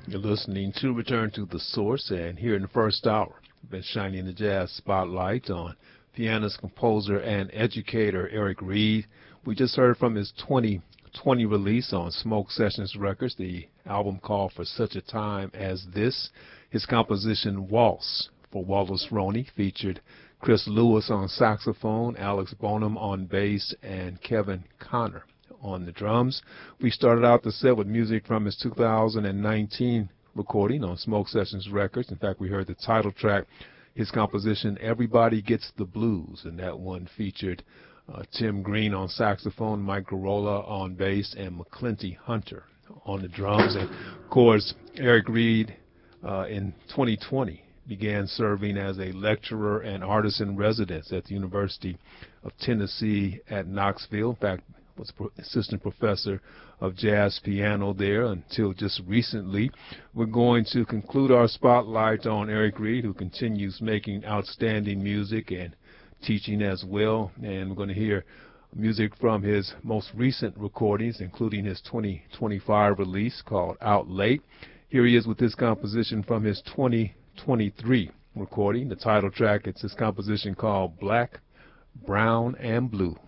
You're listening to Return to the Source, and here in the first hour, we've been shining the jazz spotlight on pianist, composer, and educator Eric Reed. We just heard from his 2020 release on Smoke Sessions Records, the album called For Such a Time as This. His composition Waltz for Wallace Roney featured Chris Lewis on saxophone, Alex Bonham on bass, and Kevin Connor on the drums. We started out the set with music from his 2019 recording on Smoke Sessions Records. In fact, we heard the title track, his composition Everybody Gets the Blues, and that one featured Tim Green on saxophone, Mike Garola on bass, and McClinty Hunter on the drums. And of course, Eric Reed in 2020 began serving as a lecturer and artist in residence at the University of Tennessee at Knoxville. In fact, was assistant professor of jazz piano there until just recently. We're going to conclude our spotlight on Eric Reed, who continues making outstanding music and teaching as well. And we're going to hear music from his most recent recordings, including his 2025 release called Out Late. Here he is with this composition from his 2023 recording. The title track, it's his composition called Black, Brown, and Blue.